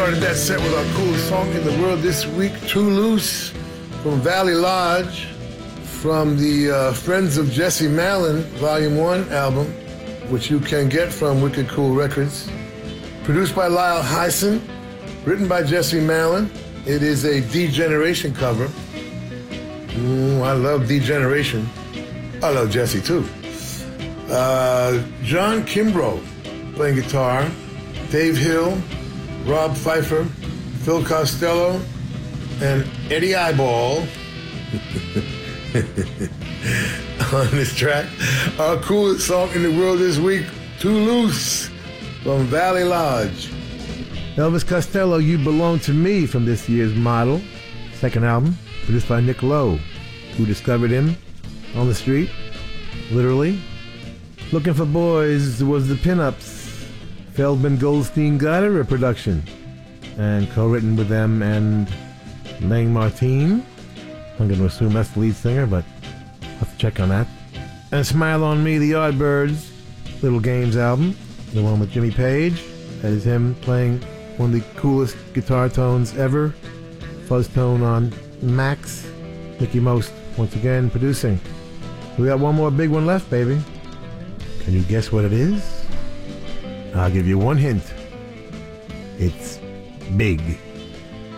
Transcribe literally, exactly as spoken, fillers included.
started that set with our coolest song in the world this week, Too Loose, from Valley Lodge, from the uh, Friends of Jesse Malin Volume one album, which you can get from Wicked Cool Records. Produced by Lyle Hyson, written by Jesse Malin. It is a D-Generation cover. Mm, I love D-Generation. I love Jesse too. Uh, John Kimbrough playing guitar, Dave Hill, Rob Pfeiffer, Phil Costello, and Eddie Eyeball on this track. Our coolest song in the world this week, Too Loose, from Valley Lodge. Elvis Costello, You Belong to Me, from this year's Model, second album, produced by Nick Lowe, who discovered him on the street, literally. Looking for Boys was the Pinups. Feldman Goldstein Goddard production, and co-written with them and Lang Martin. I'm going to assume that's the lead singer, but I'll have to check on that. And Smile on Me, the Yardbirds, Little Games album, the one with Jimmy Page. That is him playing one of the coolest guitar tones ever. Fuzz tone on Max. Mickey Most, once again, producing. We got one more big one left, baby. Can you guess what it is? I'll give you one hint. It's big.